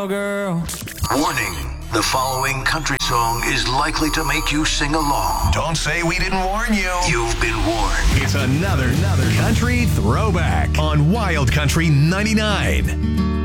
cowgirl. Warning. The following country song is likely to make you sing along. Don't say we didn't warn you. You've been warned. It's another country throwback on Wild Country 99.